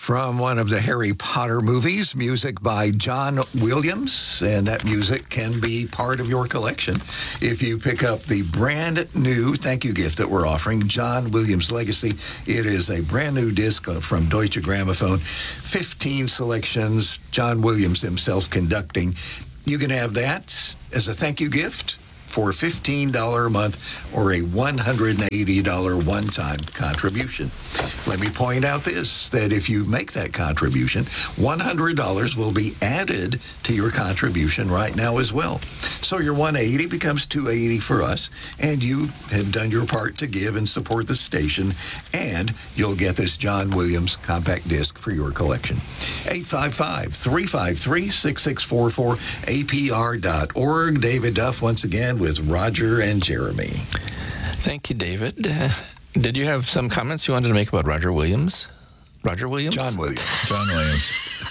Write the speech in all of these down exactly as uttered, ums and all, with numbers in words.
from one of the Harry Potter movies, music by John Williams, and that music can be part of your collection if you pick up the brand new thank you gift that we're offering, John Williams Legacy. It is a brand new disc from Deutsche Grammophon, fifteen selections, John Williams himself conducting. You can have that as a thank you gift for fifteen dollars a month or a one hundred eighty dollars one-time contribution. Let me point out this, that if you make that contribution, one hundred dollars will be added to your contribution right now as well. So your one hundred eighty dollars becomes two hundred eighty dollars for us, and you have done your part to give and support the station, and you'll get this John Williams compact disc for your collection. eight five five, three five three, six six four four, A P R dot org. David Duff once again with Roger and Jeremy. Thank you, David. Uh, did you have some comments you wanted to make about Roger Williams? Roger Williams? John Williams. John Williams.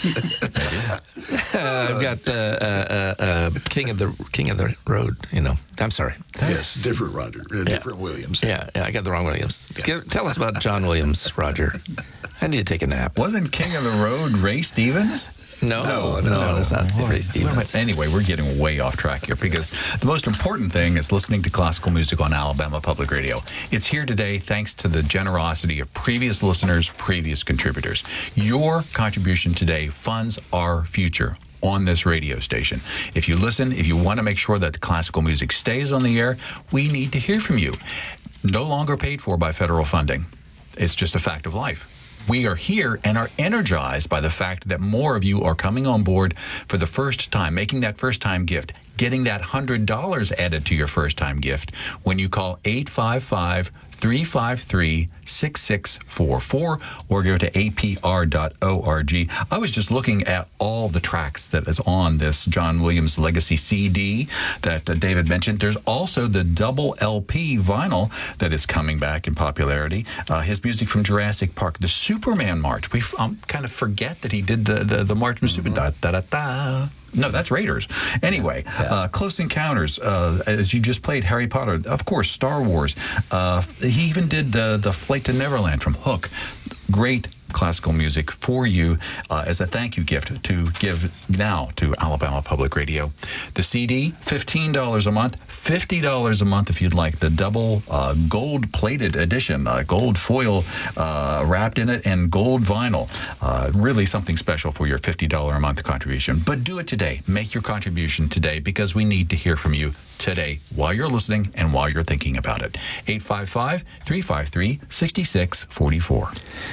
uh, I've got the uh, uh, uh, King of the King of the Road. You know, I'm sorry. Yes, different Roger, uh, different yeah. Williams. Yeah, yeah, I got the wrong Williams. Yeah. Give, tell us about John Williams, Roger. I need to take a nap. Wasn't King of the Road Ray Stevens? No, no, no, no, it's not what, Ray Stevens. Anyway, we're getting way off track here because the most important thing is listening to classical music on Alabama Public Radio. It's here today thanks to the generosity of previous listeners, previous contributors. Your contribution today funds our future on this radio station. If you listen, if you want to make sure that the classical music stays on the air, we need to hear from you. No longer paid for by federal funding. It's just a fact of life. We are here and are energized by the fact that more of you are coming on board for the first time, making that first-time gift, getting that one hundred dollars added to your first-time gift when you call eight five five, three five three, six six four four or go to A P R dot org. I was just looking at all the tracks that is on this John Williams Legacy C D that uh, David mentioned. There's also the double L P vinyl that is coming back in popularity. Uh, his music from Jurassic Park, the Superman March. We um, kind of forget that he did the, the, the March from Superman. Da, da, da, da. No, that's Raiders. Anyway, yeah. uh, Close Encounters, uh, as you just played Harry Potter, of course, Star Wars. Uh, he even did the, the Flight to Neverland from Hook. Great classical music for you uh, as a thank you gift to give now to Alabama Public Radio. The C D, fifteen dollars a month, fifty dollars a month if you'd like the double uh, gold-plated edition, uh, gold foil uh, wrapped in it, and gold vinyl. Uh, really something special for your fifty dollars a month contribution. But do it today. Make your contribution today because we need to hear from you today while you're listening and while you're thinking about it. eight five five, three five three, six six four four.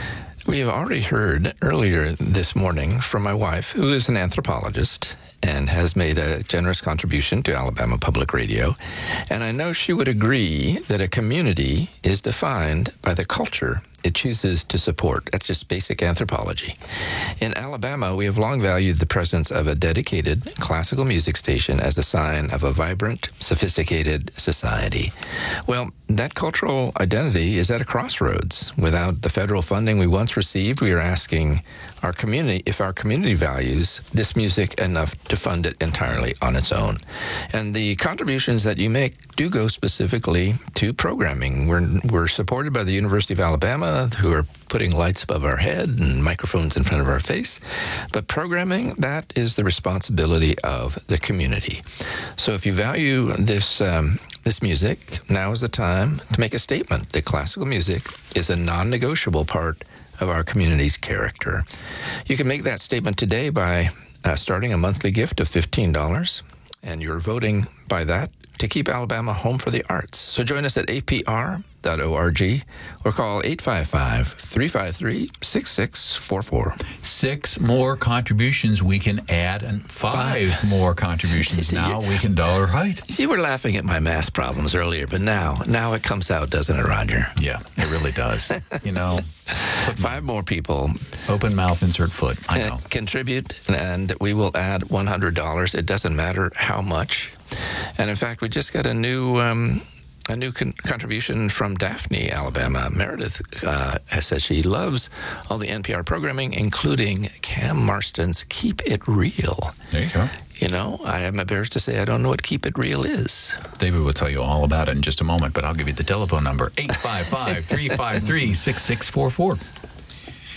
We have already heard earlier this morning from my wife, who is an anthropologist and has made a generous contribution to Alabama Public Radio. And I know she would agree that a community is defined by the culture it chooses to support. That's just basic anthropology. In Alabama, we have long valued the presence of a dedicated classical music station as a sign of a vibrant, sophisticated society. Well, that cultural identity is at a crossroads. Without the federal funding we once received, we are asking our community if our community values this music enough to fund it entirely on its own. And the contributions that you make do go specifically to programming. We're, we're supported by the University of Alabama, who are putting lights above our head and microphones in front of our face. But programming, that is the responsibility of the community. So if you value this um, this music, now is the time to make a statement that classical music is a non-negotiable part of our community's character. You can make that statement today by uh, starting a monthly gift of fifteen dollars, and you're voting by that to keep Alabama home for the arts. So join us at A P R dot org or call eight five five, three five three, six six four four. Six more contributions we can add, and five, five. more contributions now we can dollar right. You were laughing at my math problems earlier, but now, now it comes out, doesn't it, Roger? Yeah, it really does. You know, five more people. Open mouth, insert foot. I know. Contribute, and we will add one hundred dollars. It doesn't matter how much. And in fact, we just got a new um, a new con- contribution from Daphne, Alabama. Meredith uh, has said she loves all the N P R programming, including Cam Marston's Keep It Real. There you go. You know, I am embarrassed to say I don't know what Keep It Real is. David will tell you all about it in just a moment, but I'll give you the telephone number, eight five five, three five three, six six four four.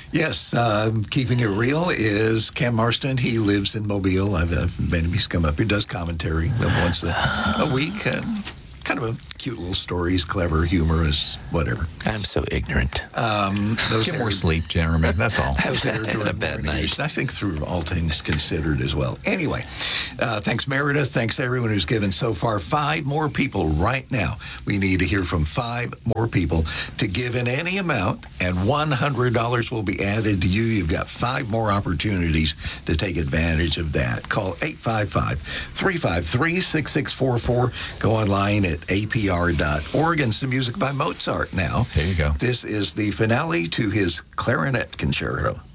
Yes, um, keeping it real is Cam Marston. He lives in Mobile. I've, I've been, he's come up. He does commentary once a, a week. Uh, kind of a cute little stories, clever, humorous, whatever. I'm so ignorant. Um, those Get are- more sleep, gentlemen. That's all. Those that are Had during a bad morning night. years. I think through all things considered as well. Anyway, uh, thanks Meredith. Thanks everyone who's given so far. Five more people right now. We need to hear from five more people to give in any amount, and one hundred dollars will be added to you. You've got five more opportunities to take advantage of that. Call eight five five, three five three, six six four four. Go online at A P R dot org, and some music by Mozart now. There you go. This is the finale to his clarinet concerto.